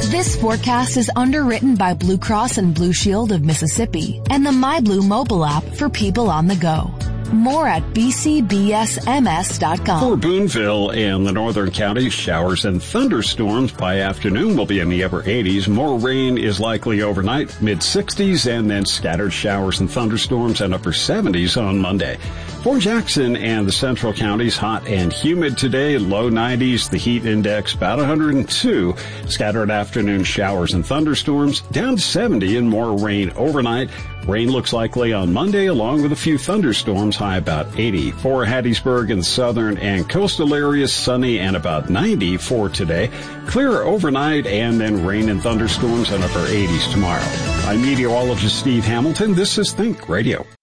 This forecast is underwritten by Blue Cross and Blue Shield of Mississippi and the MyBlue mobile app for people on the go. More at bcbsms.com. For Boonville and the northern counties, showers and thunderstorms by afternoon will be in the upper 80s. More rain is likely overnight, mid-60s, and then scattered showers and thunderstorms and upper 70s on Monday. For Jackson and the central counties, hot and humid today, low 90s, the heat index about 102. Scattered afternoon showers and thunderstorms, down 70 and more rain overnight. Rain looks likely on Monday along with a few thunderstorms, high about 80. For Hattiesburg and southern and coastal areas, sunny and about 90 for today. Clear overnight and then rain and thunderstorms and upper 80s tomorrow. I'm meteorologist Steve Hamilton. This is Think Radio.